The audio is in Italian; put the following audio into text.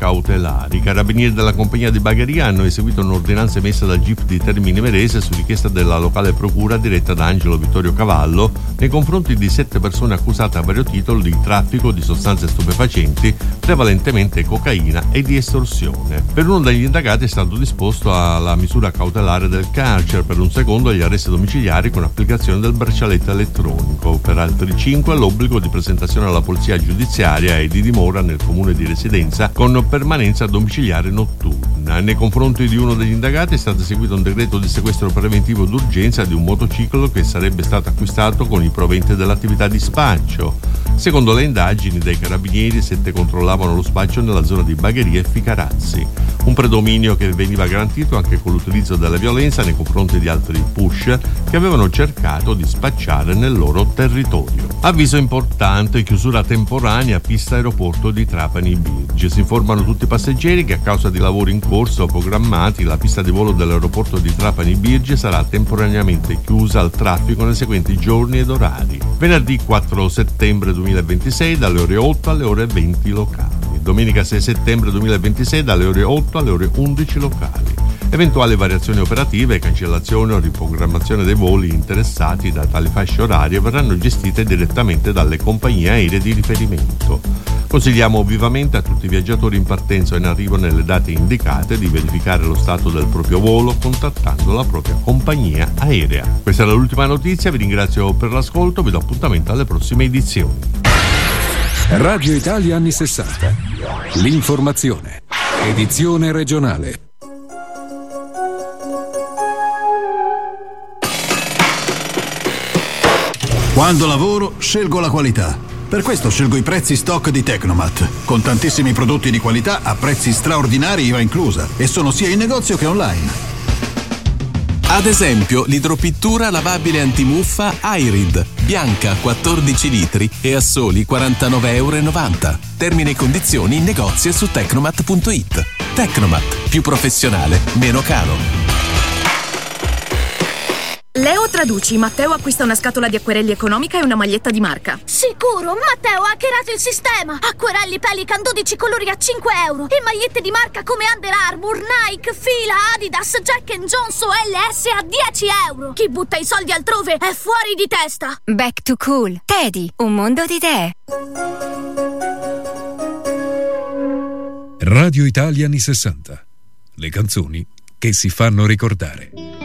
cautelari. I carabinieri della compagnia di bagheria hanno eseguito un'ordinanza emessa dal GIP di Termini Imerese su richiesta della locale procura diretta da Angelo Vittorio Cavallo nei confronti di 7 persone accusate a vario titolo di traffico di sostanze stupefacenti, prevalentemente cocaina, e di estorsione. Per uno degli indagati è stato disposto alla misura cautelare del carcere, per un secondo agli arresti domiciliari con applicazione del braccialetto elettronico. Per altri 5 l'obbligo di presentazione alla polizia giudiziaria e di dimora nel comune di residenza con permanenza domiciliare notturna. Nei confronti di uno degli indagati è stato eseguito un decreto di sequestro preventivo d'urgenza di un motociclo che sarebbe stato acquistato con i proventi dell'attività di spaccio. Secondo le indagini dei carabinieri, 7 controllavano lo spaccio nella zona di Bagheria e Ficarazzi, un predominio che veniva garantito anche con l'utilizzo della violenza nei confronti di altri push che avevano cercato di spacciare nel loro territorio. Avviso importante: chiusura temporanea pista aeroporto di Trapani Birgi. Si informano tutti i passeggeri che a causa di lavori in corso programmati la pista di volo dell'aeroporto di Trapani Birgi sarà temporaneamente chiusa al traffico nei seguenti giorni ed orari: venerdì 4 settembre 2026 dalle ore 8 alle ore 20 locali, domenica 6 settembre 2026 dalle ore 8 alle ore 11 locali. Eventuali variazioni operative, cancellazione o riprogrammazione dei voli interessati da tali fasce orarie verranno gestite direttamente dalle compagnie aeree di riferimento. Consigliamo vivamente a tutti i viaggiatori in partenza o in arrivo nelle date indicate di verificare lo stato del proprio volo contattando la propria compagnia aerea. Questa è l'ultima notizia, vi ringrazio per l'ascolto, vi do appuntamento alle prossime edizioni. Radio Italia anni 60. L'informazione. Edizione regionale. Quando lavoro, scelgo la qualità. Per questo scelgo i prezzi stock di Tecnomat, con tantissimi prodotti di qualità a prezzi straordinari, IVA inclusa, e sono sia in negozio che online. Ad esempio, l'idropittura lavabile antimuffa Irid, bianca 14 litri e a soli €49,90. Termini e condizioni in negozio e su tecnomat.it. Tecnomat, più professionale, meno caro. Leo traduci, Matteo acquista una scatola di acquerelli economica e una maglietta di marca. Sicuro, Matteo ha hackerato il sistema. Acquerelli Pelican 12 colori a €5 e magliette di marca come Under Armour, Nike, Fila, Adidas, Jack & Jones o LS a €10. Chi butta i soldi altrove è fuori di testa. Back to Cool. Teddy, un mondo di idee. Radio Italia anni 60. Le canzoni che si fanno ricordare.